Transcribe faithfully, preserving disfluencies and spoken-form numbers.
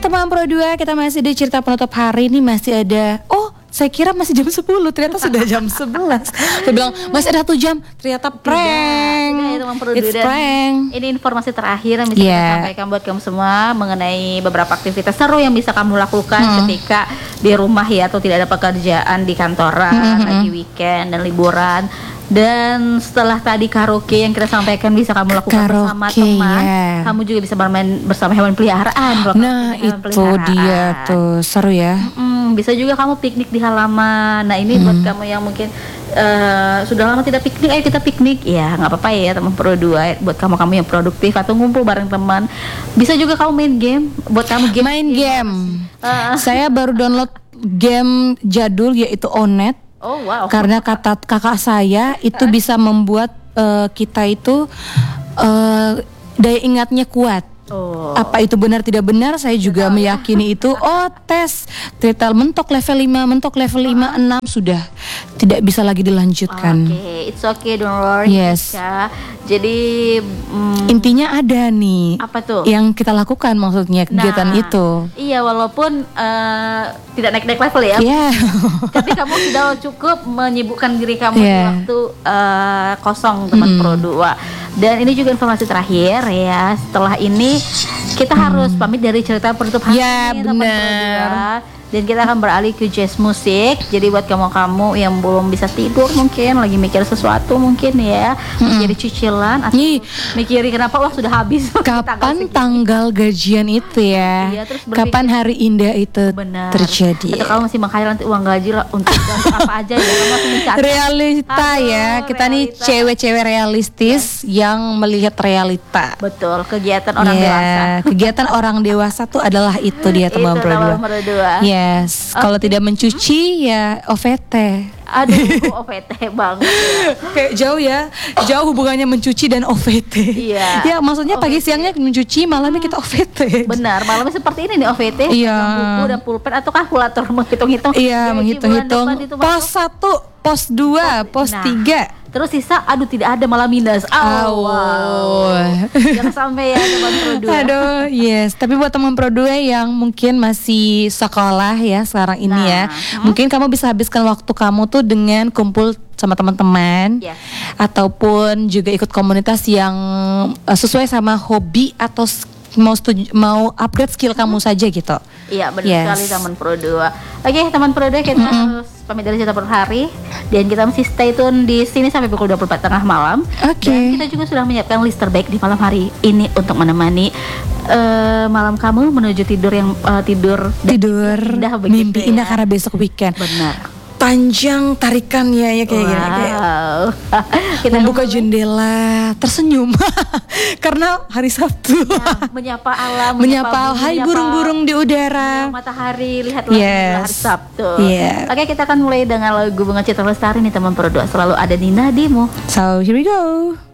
teman Pro dua, kita masih di cerita penutup hari ini. Masih ada, oh saya kira masih jam sepuluh, ternyata sudah jam sebelas. Saya bilang masih ada satu jam, ternyata prank. Tidak, tidak, teman Pro It's dua. prank. Ini informasi terakhir yang bisa Yeah. kita sampaikan buat kamu semua mengenai beberapa aktivitas seru yang bisa kamu lakukan Hmm. ketika di rumah ya, atau tidak ada pekerjaan di kantoran, Hmm. lagi weekend dan liburan. Dan setelah tadi karaoke yang kita sampaikan bisa kamu lakukan bersama Karaoke, teman, ya. kamu juga bisa bermain bersama hewan peliharaan. Kalau kamu Nah punya hewan itu peliharaan. dia tuh, seru ya. Mm, bisa juga kamu piknik di halaman. Nah ini buat kamu yang mungkin eh, sudah lama tidak piknik, ayo kita piknik. Ya nggak apa-apa ya teman Pro dua. Buat kamu-kamu yang produktif atau ngumpul bareng teman, bisa juga kamu main game. Buat kamu game Main game. Eh, Saya baru download game jadul yaitu Onet. oh wow. Karena kata kakak saya itu bisa membuat eh, kita itu eh, daya ingatnya kuat. Oh. Apa itu benar tidak benar, saya juga meyakini itu. Oh tes Trital mentok level lima, mentok level lima, enam sudah tidak bisa lagi dilanjutkan. Oke, it's okay, don't worry. Yes. Ika. Jadi mm, Intinya ada nih apa tuh? yang kita lakukan, maksudnya kegiatan Nah, itu. Iya, walaupun eh, tidak naik-naik level ya. Iya. Tapi kamu sudah cukup menyibukkan diri kamu di Yeah. waktu eh, kosong teman Pro dua. Dan ini juga informasi terakhir ya. Setelah ini kita harus pamit dari cerita penutup hari Ya, ini teman Pro benar. dua. Dan kita akan beralih ke jazz musik. Jadi buat kamu-kamu yang belum bisa tidur, mungkin lagi mikir sesuatu mungkin ya, mikir cicilan atau Ih. mikirin kenapa wah sudah habis tanggal Kapan segini. tanggal gajian itu ya? Iya, terus berpikir- Kapan hari indah itu Benar. terjadi? Atau kalau masih menghayal nanti uang gaji lah untuk untuk apa aja ya, kamu langsung mencatat. Realita Aduh, ya, kita nih realita. cewek-cewek realistis yang melihat realita. Betul, kegiatan orang Ya, dewasa. kegiatan orang dewasa tuh adalah itu dia teman Itu Pro teman dua. Pro dua. Yes, kalau tidak mencuci ya O V T. Aduh, O V T banget ya. Kayak jauh ya, jauh hubungannya mencuci dan O V T. Iya. Ya maksudnya pagi siangnya mencuci, malamnya kita O V T. Benar, malamnya seperti ini nih O V T, Iya. pegang buku dan pulpen atau kalkulator menghitung-hitung. Iya, gaji menghitung-hitung. bulan depan itu Pos masuk. satu, pos dua, pos Nah. tiga. Terus sisa, aduh tidak ada malah minus. Oh, wow. Jangan sampai ya teman Pro dua. Aduh, yes. Tapi buat teman Pro dua yang mungkin masih sekolah ya sekarang ini Nah, ya, hmm. mungkin kamu bisa habiskan waktu kamu tuh dengan kumpul sama teman-teman, Yes. ataupun juga ikut komunitas yang uh, sesuai sama hobi atau s- mau setuju, mau upgrade skill kamu saja gitu. Iya benar Yes. sekali teman Pro dua. Oke teman Pro dua, kita harus pamit dari cerita per hari. Dan kita masih stay tune di sini sampai pukul dua puluh empat tengah malam. Oke. Dan kita juga sudah menyiapkan list terbaik di malam hari ini untuk menemani eh, malam kamu menuju tidur yang eh, tidur Tidur, indah begitu mimpi ya. indah karena besok weekend. Benar. Panjang tarikannya ya kayak gini. Kayak Wow. Kita membuka kembali jendela, tersenyum karena hari Sabtu. ya, menyapa alam, Menyapa, bumi, hai menyapa burung-burung di udara. matahari, lihatlah Yes. hari Sabtu. Yeah. Oke, kita akan mulai dengan lagu Bunga Citra Lestari nih teman Pro dua. Selalu ada di nadimu. So here we go.